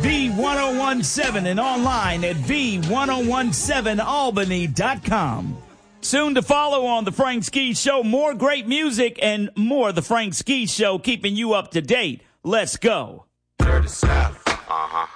V1017 and online at V1017Albany.com. Soon to follow on The Frank Ski Show, more great music and more The Frank Ski Show, keeping you up to date. Let's go. Dirty South. Uh-huh.